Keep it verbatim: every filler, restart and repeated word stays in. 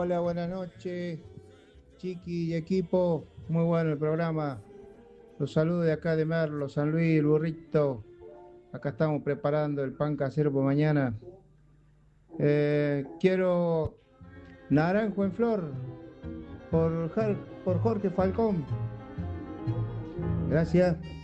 Hola, buenas noches, Chiqui y equipo. Muy bueno el programa. Los saludo de acá de Merlo, San Luis, el burrito. Acá estamos preparando el pan casero por mañana. Eh, quiero naranjo en flor por, Jar- por Jorge Falcón. Gracias.